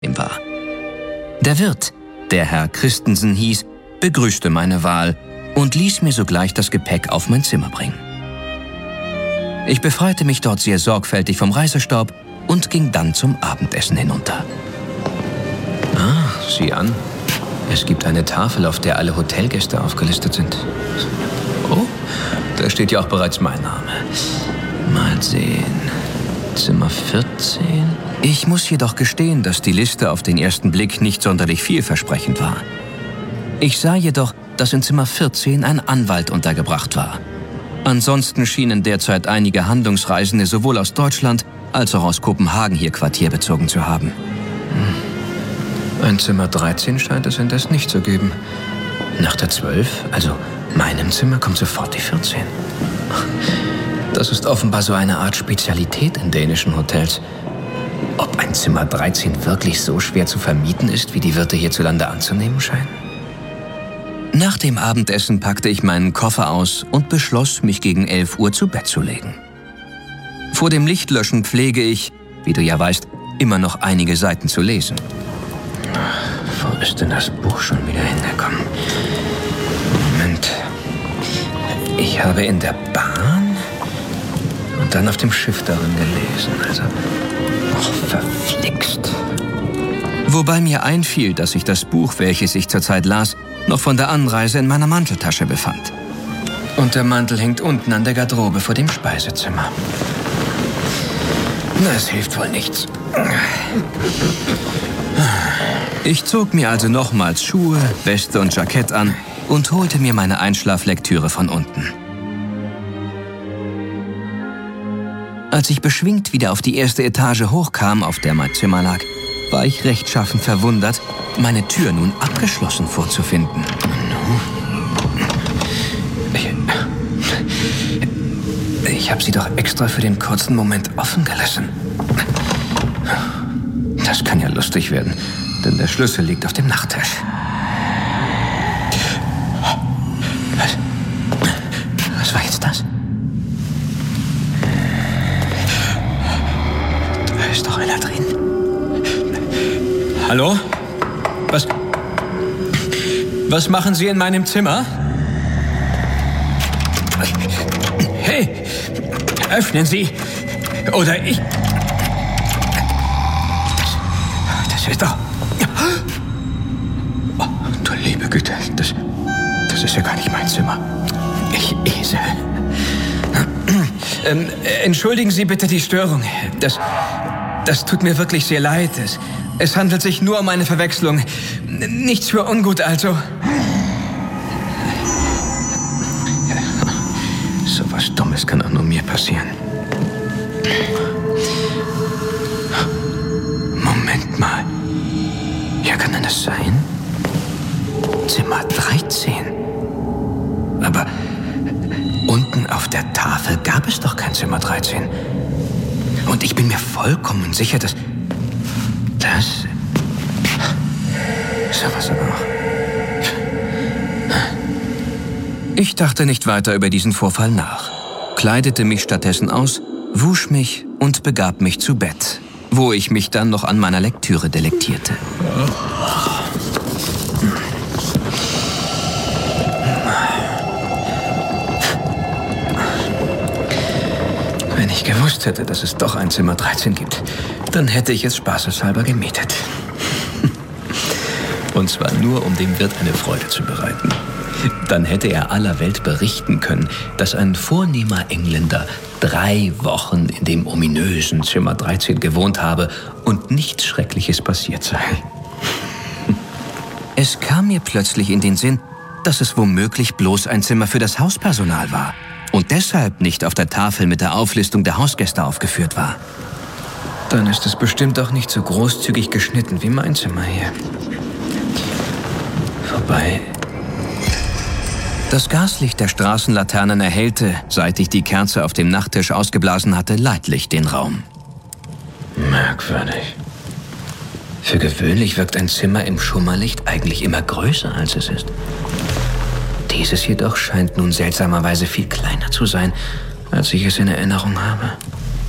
war. Der Wirt, der Herr Christensen hieß, begrüßte meine Wahl und ließ mir sogleich das Gepäck auf mein Zimmer bringen. Ich befreite mich dort sehr sorgfältig vom Reisestaub und ging dann zum Abendessen hinunter. Ah, sieh an. Es gibt eine Tafel, auf der alle Hotelgäste aufgelistet sind. Oh, da steht ja auch bereits mein Name. Mal sehen. Zimmer 14. Ich muss jedoch gestehen, dass die Liste auf den ersten Blick nicht sonderlich vielversprechend war. Ich sah jedoch, dass in Zimmer 14 ein Anwalt untergebracht war. Ansonsten schienen derzeit einige Handlungsreisende sowohl aus Deutschland als auch aus Kopenhagen hier Quartier bezogen zu haben. Ein Zimmer 13 scheint es indes nicht zu geben. Nach der 12, also meinem Zimmer, kommt sofort die 14. Das ist offenbar so eine Art Spezialität in dänischen Hotels. Ob ein Zimmer 13 wirklich so schwer zu vermieten ist, wie die Wirte hierzulande anzunehmen scheinen? Nach dem Abendessen packte ich meinen Koffer aus und beschloss, mich gegen 11 Uhr zu Bett zu legen. Vor dem Lichtlöschen pflege ich, wie du ja weißt, immer noch einige Seiten zu lesen. Wo ist denn das Buch schon wieder hingekommen? Moment. Ich habe in der Bahn und dann auf dem Schiff darin gelesen. Also, verflixt. Wobei mir einfiel, dass sich das Buch, welches ich zurzeit las, noch von der Anreise in meiner Manteltasche befand. Und der Mantel hängt unten an der Garderobe vor dem Speisezimmer. Na, es hilft wohl nichts. Ich zog mir also nochmals Schuhe, Weste und Jackett an und holte mir meine Einschlaflektüre von unten. Als ich beschwingt wieder auf die erste Etage hochkam, auf der mein Zimmer lag, war ich rechtschaffen verwundert, meine Tür nun abgeschlossen vorzufinden. Ich habe sie doch extra für den kurzen Moment offen gelassen. Das kann ja lustig werden, denn der Schlüssel liegt auf dem Nachttisch. Was war jetzt das? Da ist doch einer drin. Hallo? Was machen Sie in meinem Zimmer? Hey, öffnen Sie! Oder ich... Das ist doch... Oh, du liebe Güte, das ist ja gar nicht mein Zimmer. Ich Esel. Entschuldigen Sie bitte die Störung. Das tut mir wirklich sehr leid. Es handelt sich nur um eine Verwechslung. Nichts für ungut, also. So was Dummes kann auch nur mir passieren. Moment mal. Ja, kann denn das sein? Zimmer 13. Aber unten auf der Tafel gab es doch kein Zimmer 13. Und ich bin mir vollkommen sicher, dass... So was aber auch. Ich dachte nicht weiter über diesen Vorfall nach, kleidete mich stattdessen aus, wusch mich und begab mich zu Bett, wo ich mich dann noch an meiner Lektüre delektierte. Wenn ich gewusst hätte, dass es doch ein Zimmer 13 gibt, dann hätte ich es spaßeshalber gemietet. Und zwar nur, um dem Wirt eine Freude zu bereiten. Dann hätte er aller Welt berichten können, dass ein vornehmer Engländer 3 Wochen in dem ominösen Zimmer 13 gewohnt habe und nichts Schreckliches passiert sei. Es kam mir plötzlich in den Sinn, dass es womöglich bloß ein Zimmer für das Hauspersonal war und deshalb nicht auf der Tafel mit der Auflistung der Hausgäste aufgeführt war. Dann ist es bestimmt auch nicht so großzügig geschnitten wie mein Zimmer hier. Vorbei. Das Gaslicht der Straßenlaternen erhellte, seit ich die Kerze auf dem Nachttisch ausgeblasen hatte, leidlich den Raum. Merkwürdig. Für gewöhnlich wirkt ein Zimmer im Schummerlicht eigentlich immer größer, als es ist. Dieses jedoch scheint nun seltsamerweise viel kleiner zu sein, als ich es in Erinnerung habe.